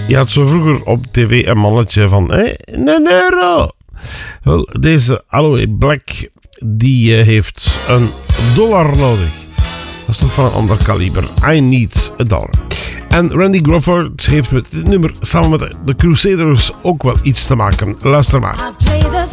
Je had zo vroeger op tv een mannetje van een euro. Wel, deze Aloe Black die heeft $1 nodig. Dat is toch van een ander kaliber. I need $1. En Randy Crawford heeft met dit nummer samen met de Crusaders ook wel iets te maken. Luister maar.